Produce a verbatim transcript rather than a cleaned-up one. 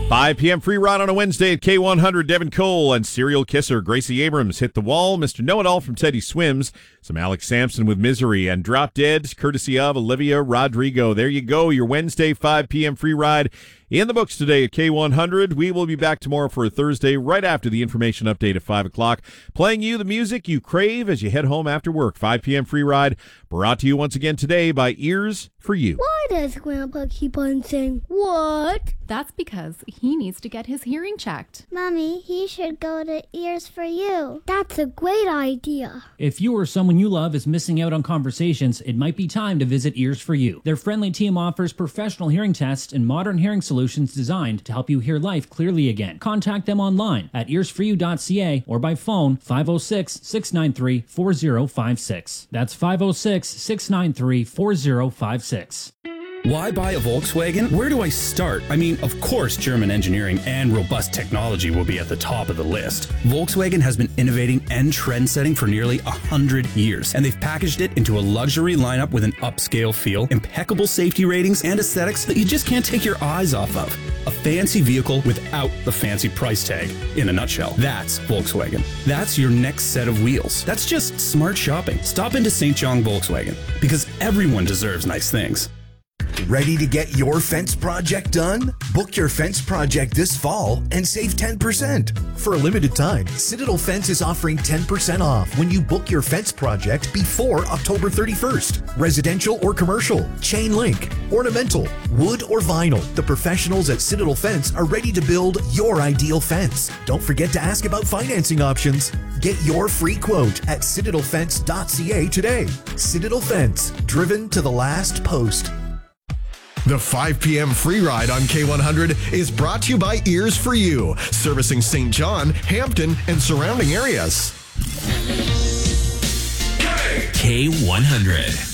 five p.m. free ride on a Wednesday at K one hundred. Devin Cole and serial kisser Gracie Abrams hit the wall. Mister Know-It-All from Teddy Swims. Some Alex Sampson with Misery and Drop Dead, courtesy of Olivia Rodrigo. There you go, your Wednesday five p.m. free ride in the books today at K one hundred. We will be back tomorrow for a Thursday right after the information update at five o'clock, playing you the music you crave as you head home after work. five p.m. free ride brought to you once again today by Ears for You. Why does Grandpa keep on saying, what? That's because he needs to get his hearing checked. Mommy, he should go to Ears for You. That's a great idea. If you or someone you love is missing out on conversations, it might be time to visit Ears for You. Their friendly team offers professional hearing tests and modern hearing solutions designed to help you hear life clearly again. Contact them online at ears for you dot c a or by phone five oh six, six nine three, four oh five six. That's five oh six, six nine three, four oh five six. Why buy a Volkswagen? Where do I start? I mean, of course, German engineering and robust technology will be at the top of the list. Volkswagen has been innovating and trend-setting for nearly a hundred years, and they've packaged it into a luxury lineup with an upscale feel, impeccable safety ratings, and aesthetics that you just can't take your eyes off of. A fancy vehicle without the fancy price tag. In a nutshell, that's Volkswagen. That's your next set of wheels. That's just smart shopping. Stop into Saint John Volkswagen, because everyone deserves nice things. Ready to get your fence project done? Book your fence project this fall and save ten percent. For a limited time, Citadel Fence is offering ten percent off when you book your fence project before October thirty-first. Residential or commercial, chain link, ornamental, wood or vinyl. The professionals at Citadel Fence are ready to build your ideal fence. Don't forget to ask about financing options. Get your free quote at citadel fence dot c a today. Citadel Fence, driven to the last post. The five p.m. free ride on K one hundred is brought to you by Ears for You, servicing Saint John, Hampton, and surrounding areas. K one hundred.